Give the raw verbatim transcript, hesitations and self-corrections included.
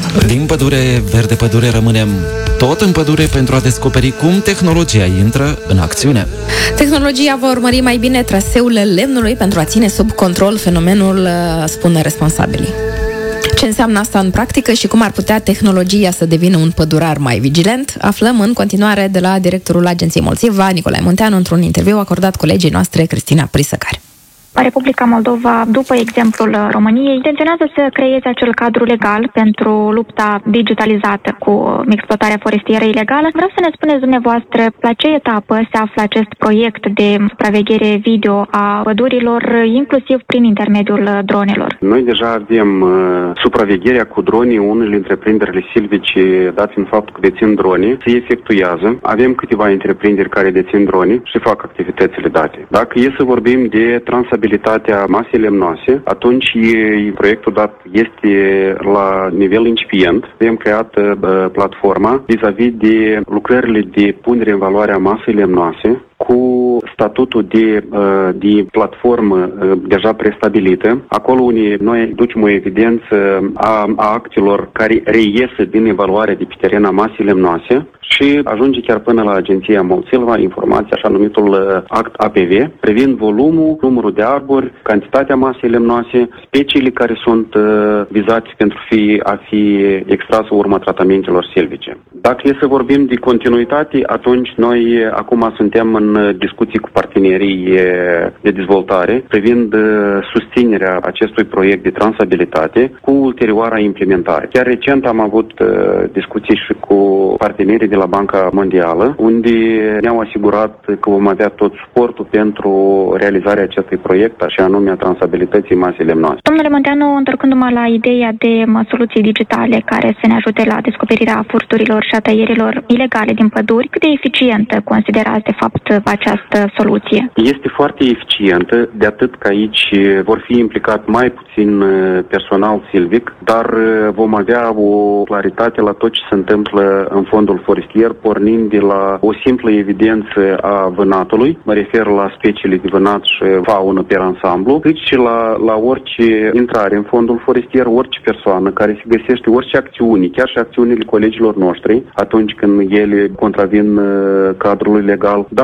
Din pădure, verde pădure, rămânem tot în pădure pentru a descoperi cum tehnologia intră în acțiune. Tehnologia va urmări mai bine traseul lemnului pentru a ține sub control fenomenul, spun responsabilii. Ce înseamnă asta în practică și cum ar putea tehnologia să devină un pădurar mai vigilent, aflăm în continuare de la directorul Agenției Molțiva, Nicolae Munteanu, într-un interviu acordat colegii noastre, Cristina Prisăcari. Republica Moldova, după exemplul României, intenționează să creeze acel cadru legal pentru lupta digitalizată cu exploatarea forestieră ilegală. Vreau să ne spuneți dumneavoastră la ce etapă se află acest proiect de supraveghere video a pădurilor, inclusiv prin intermediul dronelor. Noi deja avem uh, supravegherea cu dronii, unele întreprinderile silvice, dat fiind faptul că dețin dronii, se efectuează. Avem câteva întreprinderi care dețin dronii și fac activitățile date. Dacă e să vorbim de transabilitatea masei lemnoase, atunci e, proiectul dat este la nivel incipient. Avem creat uh, platforma vis-a-vis de lucrările de punere în valoare a masei lemnoase cu statutul de, uh, de platformă uh, deja prestabilită, acolo unde noi ducem o evidență a, a actelor care reiese din evaluarea de pe teren a masei lemnoase și ajunge chiar până la Agenția Molțiva informația, așa numitul uh, act A P V, privind volumul, numărul de arbori, cantitatea masei lemnoase, speciile care sunt uh, vizate pentru fi, a fi extrasă urma tratamentelor silvice. Dacă e să vorbim de continuitate, atunci noi acum suntem în discuții cu partenerii de dezvoltare privind susținerea acestui proiect de transabilitate cu ulterioara implementare. Chiar recent am avut discuții și cu partenerii de la Banca Mondială, unde ne-au asigurat că vom avea tot suportul pentru realizarea acestui proiect, așa anume a transabilității masei lemnoase. Domnule Munteanu, întorcându-mă la ideea de soluții digitale care să ne ajute la descoperirea furturilor și a tăierilor ilegale din păduri, cât de eficientă considerați de fapt această soluție? Este foarte eficientă, de atât că aici vor fi implicat mai puțin personal silvic, dar vom avea o claritate la tot ce se întâmplă în fondul forestier, pornind de la o simplă evidență a vânatului, mă refer la speciile de vânat și faună pe ansamblu, cât și la, la orice intrare în fondul forestier, orice persoană care se găsește, orice acțiune, chiar și acțiunile colegilor noștri, atunci când ele contravin cadrului legal.